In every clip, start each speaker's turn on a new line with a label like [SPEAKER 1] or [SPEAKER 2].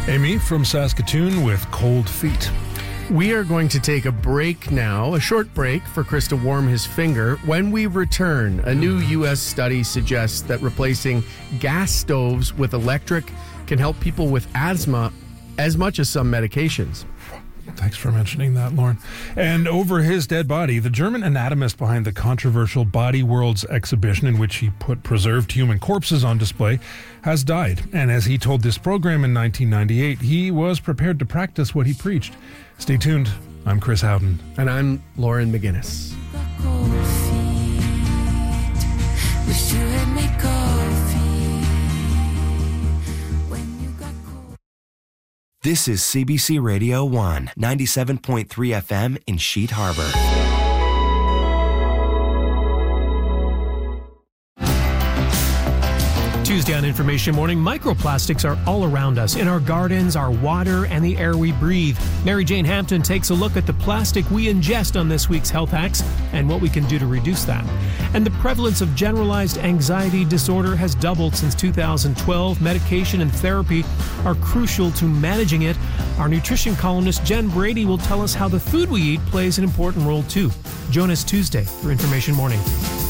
[SPEAKER 1] Amy from Saskatoon with cold feet.
[SPEAKER 2] We are going to take a break now, a short break for Chris to warm his finger. When we return, a new U.S. study suggests that replacing gas stoves with electric can help people with asthma as much as some medications.
[SPEAKER 1] Thanks for mentioning that, Lauren. And over his dead body, the German anatomist behind the controversial Body Worlds exhibition, in which he put preserved human corpses on display, has died. And as he told this program in 1998, he was prepared to practice what he preached. Stay tuned. I'm Chris Howden.
[SPEAKER 2] And I'm Lauren McGinnis.
[SPEAKER 3] This is CBC Radio 1, 97.3 FM in Sheet Harbor.
[SPEAKER 4] Tuesday on Information Morning, microplastics are all around us, in our gardens, our water, and the air we breathe. Mary Jane Hampton takes a look at the plastic we ingest on this week's Health Hacks and what we can do to reduce that. And the prevalence of generalized anxiety disorder has doubled since 2012. Medication and therapy are crucial to managing it. Our nutrition columnist Jen Brady will tell us how the food we eat plays an important role too. Join us Tuesday for Information Morning.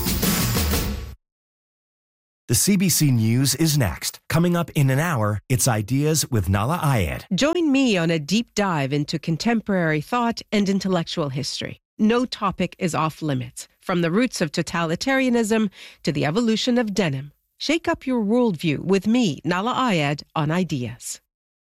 [SPEAKER 3] The CBC News is next. Coming up in an hour, it's Ideas with Nala Ayed.
[SPEAKER 5] Join me on a deep dive into contemporary thought and intellectual history. No topic is off limits, from the roots of totalitarianism to the evolution of denim. Shake up your worldview with me, Nala Ayed, on Ideas.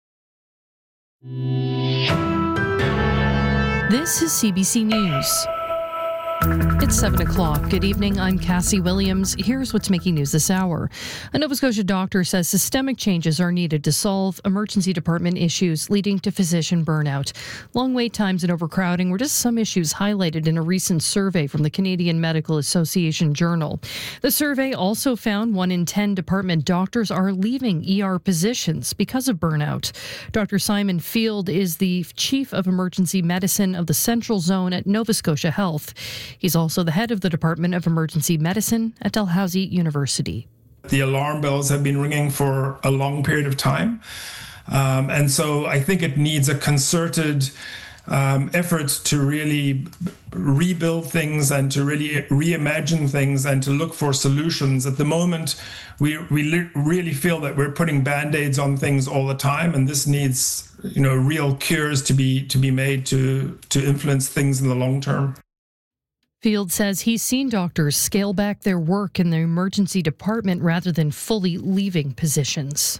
[SPEAKER 6] This is CBC News. It's 7 o'clock. Good evening. I'm Cassie Williams. Here's what's making news this hour. A Nova Scotia doctor says systemic changes are needed to solve emergency department issues leading to physician burnout. Long wait times and overcrowding were just some issues highlighted in a recent survey from the Canadian Medical Association Journal. The survey also found 1 in 10 department doctors are leaving ER positions because of burnout. Dr. Simon Field is the Chief of Emergency Medicine of the Central Zone at Nova Scotia Health. He's also the head of the Department of Emergency Medicine at Dalhousie University.
[SPEAKER 7] The alarm bells have been ringing for a long period of time. And so I think it needs a concerted effort to really rebuild things and to really reimagine things and to look for solutions. At the moment, we really feel that we're putting Band-Aids on things all the time, and this needs, real cures to be made to influence things in the long term.
[SPEAKER 6] Field says he's seen doctors scale back their work in the emergency department rather than fully leaving positions.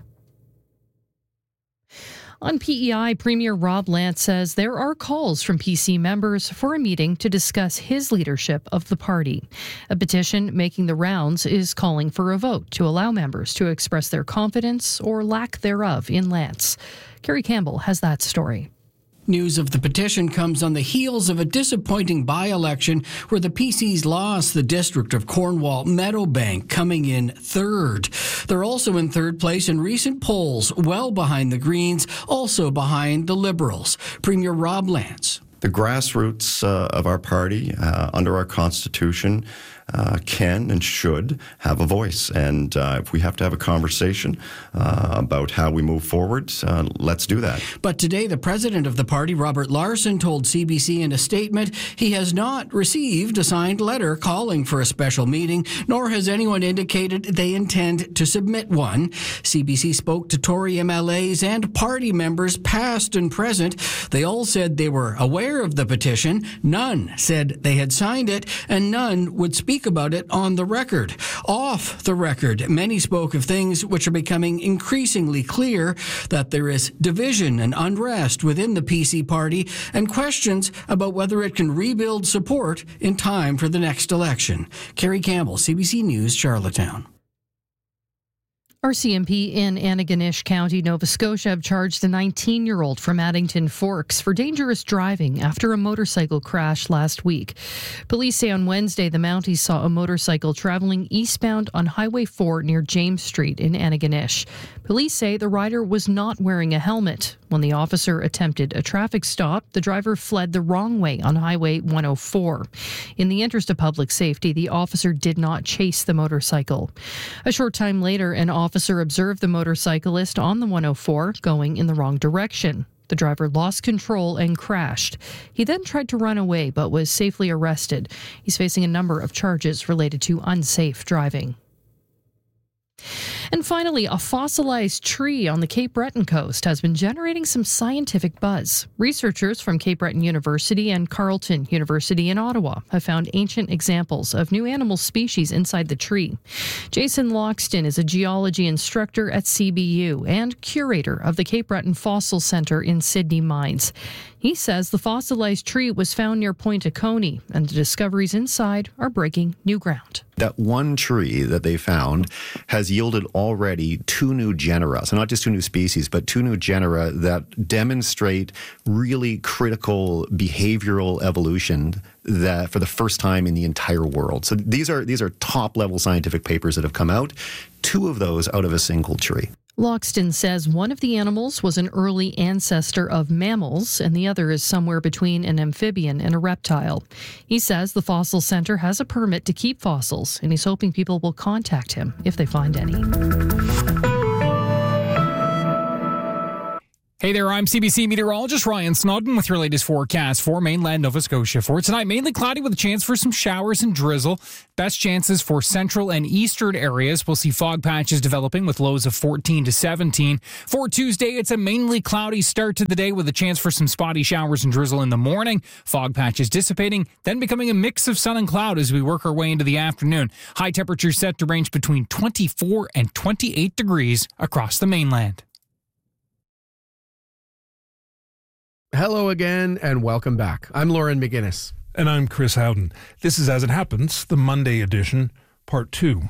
[SPEAKER 6] On PEI, Premier Rob Lance says there are calls from PC members for a meeting to discuss his leadership of the party. A petition making the rounds is calling for a vote to allow members to express their confidence or lack thereof in Lance. Kerry Campbell has that story.
[SPEAKER 8] News of the petition comes on the heels of a disappointing by-election where the PCs lost the district of Cornwall Meadowbank, coming in third. They're also in third place in recent polls, well behind the Greens, also behind the Liberals. Premier Rob Lance.
[SPEAKER 9] The grassroots of our party, under our Constitution, can and should have a voice. And if we have to have a conversation about how we move forward, let's do that.
[SPEAKER 8] But today, the president of the party, Robert Larson, told CBC in a statement he has not received a signed letter calling for a special meeting, nor has anyone indicated they intend to submit one. CBC spoke to Tory MLAs and party members, past and present. They all said they were aware of the petition. None said they had signed it, and none would speak about it on the record. Off the record, many spoke of things which are becoming increasingly clear, that there is division and unrest within the PC party and questions about whether it can rebuild support in time for the next election. Kerry Campbell, CBC News, Charlottetown.
[SPEAKER 6] RCMP in Antigonish County, Nova Scotia, have charged a 19-year-old from Addington Forks for dangerous driving after a motorcycle crash last week. Police say on Wednesday the Mounties saw a motorcycle traveling eastbound on Highway 4 near James Street in Antigonish. Police say the rider was not wearing a helmet. When the officer attempted a traffic stop, the driver fled the wrong way on Highway 104. In the interest of public safety, the officer did not chase the motorcycle. A short time later, an officer observed the motorcyclist on the 104 going in the wrong direction. The driver lost control and crashed. He then tried to run away but was safely arrested. He's facing a number of charges related to unsafe driving. And finally, a fossilized tree on the Cape Breton coast has been generating some scientific buzz. Researchers from Cape Breton University and Carleton University in Ottawa have found ancient examples of new animal species inside the tree. Jason Loxton is a geology instructor at CBU and curator of the Cape Breton Fossil Centre in Sydney Mines. He says the fossilized tree was found near Point Oconee, and the discoveries inside are breaking new ground.
[SPEAKER 10] That one tree that they found has yielded already 2 new genera. So not just 2 new species, but 2 new genera that demonstrate really critical behavioral evolution that for the first time in the entire world. So these are top-level scientific papers that have come out, 2 of those out of a single tree.
[SPEAKER 6] Loxton says one of the animals was an early ancestor of mammals, and the other is somewhere between an amphibian and a reptile. He says the Fossil Centre has a permit to keep fossils, and he's hoping people will contact him if they find any.
[SPEAKER 11] Hey there, I'm CBC meteorologist Ryan Snodden with your latest forecast for mainland Nova Scotia. For tonight, mainly cloudy with a chance for some showers and drizzle. Best chances for central and eastern areas. We'll see fog patches developing with lows of 14 to 17. For Tuesday, it's a mainly cloudy start to the day with a chance for some spotty showers and drizzle in the morning. Fog patches dissipating, then becoming a mix of sun and cloud as we work our way into the afternoon. High temperatures set to range between 24 and 28 degrees across the mainland.
[SPEAKER 2] Hello again, and welcome back. I'm Lauren McGinnis.
[SPEAKER 1] And I'm Chris Howden. This is As It Happens, the Monday edition, Part 2.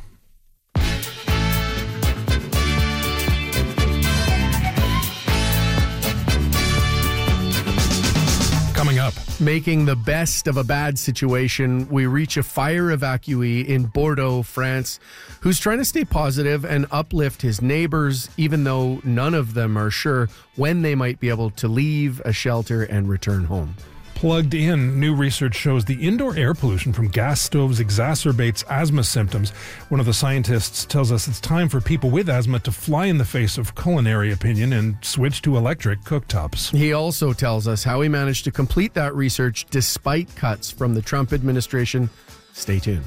[SPEAKER 1] Coming up.
[SPEAKER 2] Making the best of a bad situation, we reach a fire evacuee in Bordeaux, France, who's trying to stay positive and uplift his neighbors, even though none of them are sure when they might be able to leave a shelter and return home.
[SPEAKER 1] Plugged in, new research shows the indoor air pollution from gas stoves exacerbates asthma symptoms. One of the scientists tells us it's time for people with asthma to fly in the face of culinary opinion and switch to electric cooktops.
[SPEAKER 2] He also tells us how he managed to complete that research despite cuts from the Trump administration. Stay tuned.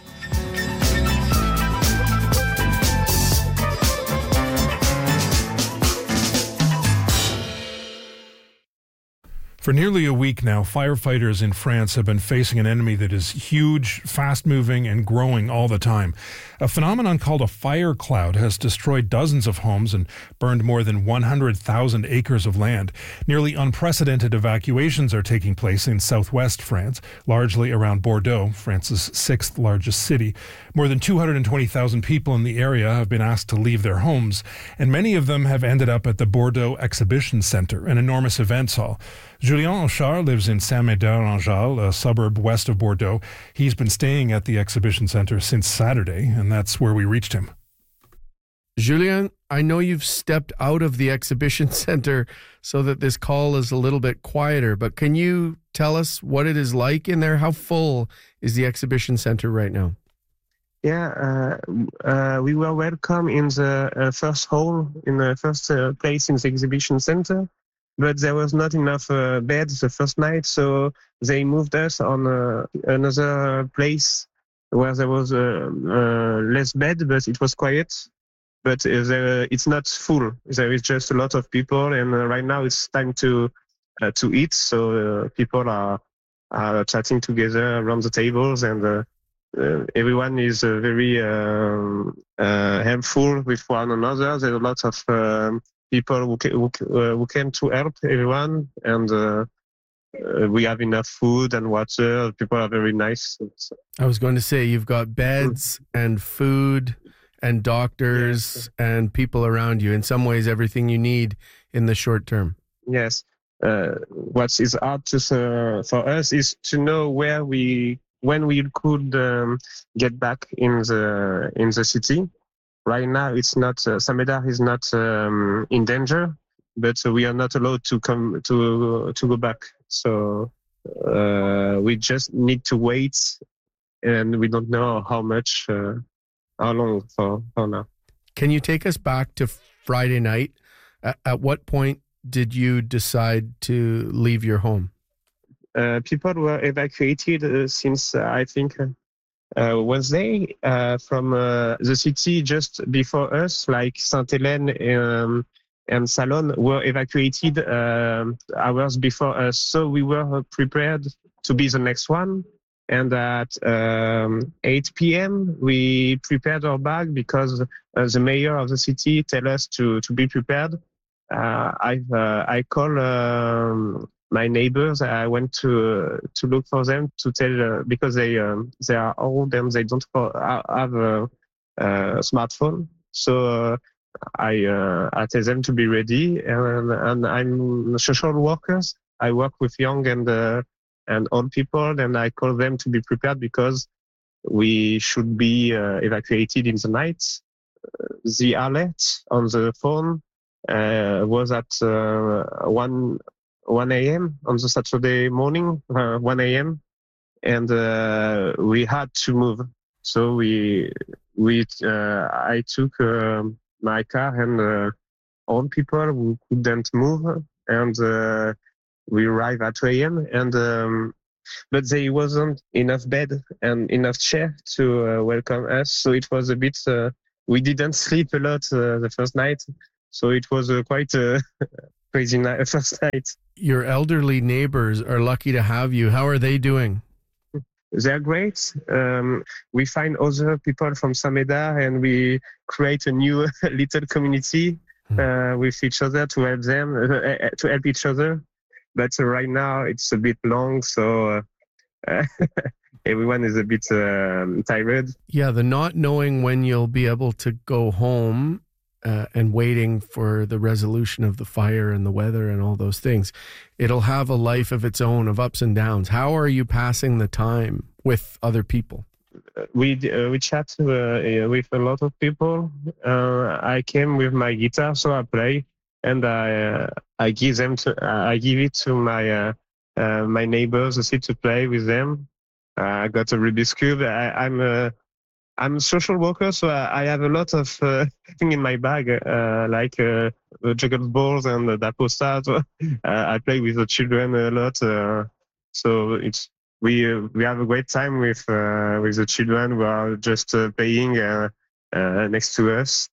[SPEAKER 1] For nearly a week now, firefighters in France have been facing an enemy that is huge, fast-moving, and growing all the time. A phenomenon called a fire cloud has destroyed dozens of homes and burned more than 100,000 acres of land. Nearly unprecedented evacuations are taking place in southwest France, largely around Bordeaux, France's 6th largest city. More than 220,000 people in the area have been asked to leave their homes, and many of them have ended up at the Bordeaux Exhibition Centre, an enormous events hall. Julien Auchard lives in Saint-Médard-en-Jalles, a suburb west of Bordeaux. He's been staying at the exhibition centre since Saturday, and that's where we reached him.
[SPEAKER 2] Julien, I know you've stepped out of the exhibition centre so that this call is a little bit quieter, but can you tell us what it is like in there? How full is the exhibition centre right now?
[SPEAKER 12] Yeah, we were welcome in the first hall, in the first place in the exhibition center, but there was not enough beds the first night, so they moved us on another place where there was less bed, but it was quiet. But it's not full. There is just a lot of people, and right now it's time to eat. So people are chatting together around the tables, and everyone is very helpful with one another. There are lots of people who came to help everyone, and we have enough food and water. People are very nice.
[SPEAKER 2] I was going to say, you've got beds and food and doctors and people around you. In some ways, everything you need in the short term.
[SPEAKER 12] Yes. What is hard for us is to know when we could get back in the city. Right now, it's not Saint-Médard is not in danger, but we are not allowed to come to go back. So we just need to wait, and we don't know how long for now.
[SPEAKER 2] Can you take us back to Friday night? At what point did you decide to leave your home?
[SPEAKER 12] People were evacuated since I think Wednesday from the city just before us, like Sainte-Hélène and Salon were evacuated hours before us. So we were prepared to be the next one. And at 8 p.m., we prepared our bag because the mayor of the city tell us to be prepared. I called my neighbors. I went to look for them to tell because they are old and they don't have a smartphone. So I tell them to be ready. And I'm social workers. I work with young and old people, and I call them to be prepared because we should be evacuated in the night. The alert on the phone was at 1 a.m. on the Saturday morning, 1 a.m. And we had to move. So I took my car and all people who couldn't move, and we arrived at 2 a.m. and but there wasn't enough bed and enough chair to welcome us. So it was a bit. We didn't sleep a lot the first night, so it was quite a crazy first night.
[SPEAKER 2] Your elderly neighbors are lucky to have you. How are they doing?
[SPEAKER 12] They're great. We find other people from Saint-Médard and we create a new little community with each other to help them, to help each other. But right now it's a bit long, so everyone is a bit tired.
[SPEAKER 2] Yeah, the not knowing when you'll be able to go home and waiting for the resolution of the fire and the weather and all those things. It'll have a life of its own, of ups and downs. How are you passing the time with other people?
[SPEAKER 12] We chat with a lot of people. I came with my guitar, so I play, and I give it to my neighbors to to play with them. I got a Rubik's Cube. I'm a social worker, so I have a lot of things in my bag, like juggle balls and the apostat. I play with the children a lot, so we have a great time with the children who are just playing next to us.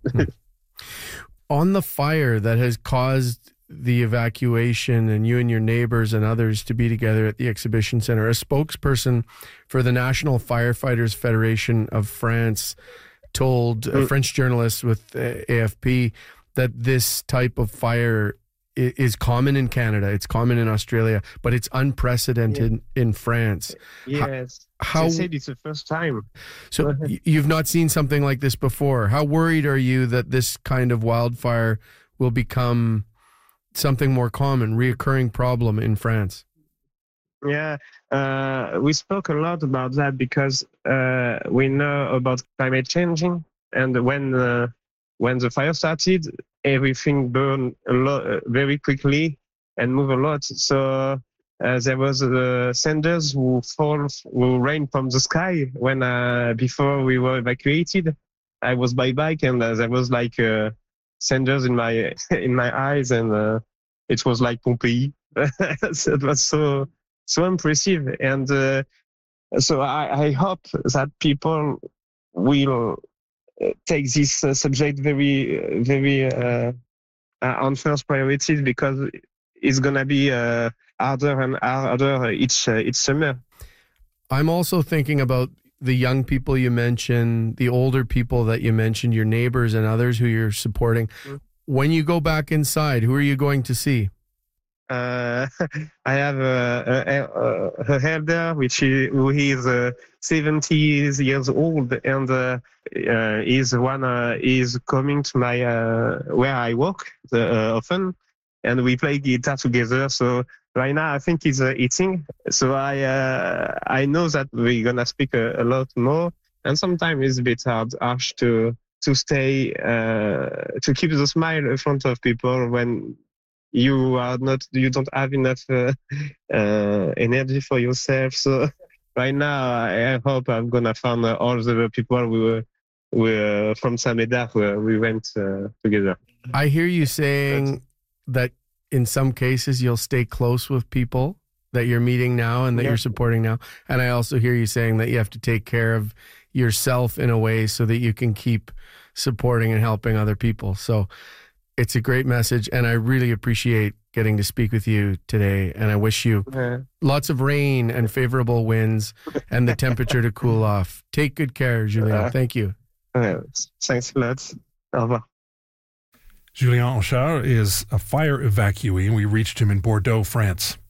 [SPEAKER 2] On the fire that has caused the evacuation and you and your neighbors and others to be together at the exhibition center, a spokesperson for the National Firefighters Federation of France told a French journalist with AFP that this type of fire is common in Canada, it's common in Australia, but it's unprecedented in France.
[SPEAKER 12] Yes, they said it's the first time.
[SPEAKER 2] So you've not seen something like this before. How worried are you that this kind of wildfire will become something more common, reoccurring problem in France?
[SPEAKER 12] Yeah, we spoke a lot about that because we know about climate changing, and when the fire started, everything burned a lot very quickly and moved a lot. So there was cinders who rained from the sky when before we were evacuated. I was by bike and there was like cinders in my eyes, and it was like Pompeii. So it was so impressive, and so I hope that people will take this subject very, very on first priorities, because it's gonna be harder and harder each summer.
[SPEAKER 2] I'm also thinking about the young people you mentioned, the older people that you mentioned, your neighbors and others who you're supporting. When you go back inside, who are you going to see?
[SPEAKER 12] I have a elder, who is 70 years old, and he's coming to my where I work often, and we play guitar together. So right now I think he's eating. So I know that we're gonna speak a lot more, and sometimes it's a bit harsh to to stay, to keep the smile in front of people when you don't have enough energy for yourself. So right now, I hope I'm gonna find all the people we were from Saint-Médard where we went together.
[SPEAKER 2] I hear you saying that in some cases you'll stay close with people that you're meeting now and that you're supporting now. And I also hear you saying that you have to take care of yourself in a way so that you can keep supporting and helping other people. So it's a great message, and I really appreciate getting to speak with you today. And I wish you lots of rain and favorable winds and the temperature to cool off. Take good care, Julien. Thank you.
[SPEAKER 12] Thanks a lot. Au revoir.
[SPEAKER 1] Julien Honchard is a fire evacuee, and we reached him in Bordeaux, France.